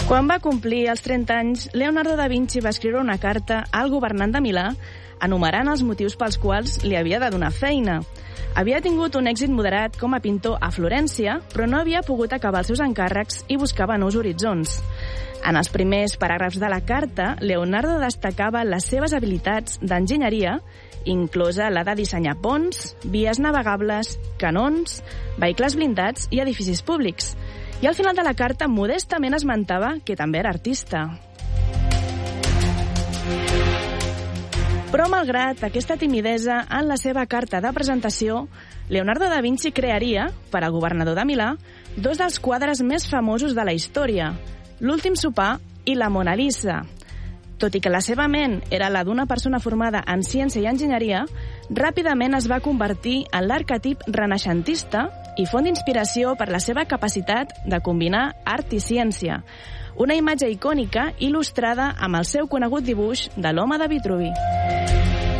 Quan va complir els 30 anys, Leonardo da Vinci va escriure una carta al governant de Milà enumerant els motius pels quals li havia de donar feina. Havia tingut un èxit moderat com a pintor a Florència, però no havia pogut acabar els seus encàrrecs i buscava nous horitzons. En els primers paràgrafs de la carta, Leonardo destacava les seves habilitats d'enginyeria, inclosa la de dissenyar ponts, vies navegables, canons, vehicles blindats i edificis públics. I al final de la carta modestament esmentava que també era artista. Però malgrat aquesta timidesa en la seva carta de presentació, Leonardo da Vinci crearia, per al governador de Milà, dos dels quadres més famosos de la història, l'Últim sopar i la Mona Lisa. Tot i que la seva ment era la d'una persona formada en ciència i enginyeria, ràpidament es va convertir en l'arquetip renaixentista i font d'inspiració per la seva capacitat de combinar art i ciència. Una imatge icònica il·lustrada amb el seu conegut dibuix de l'home de Vitruvi.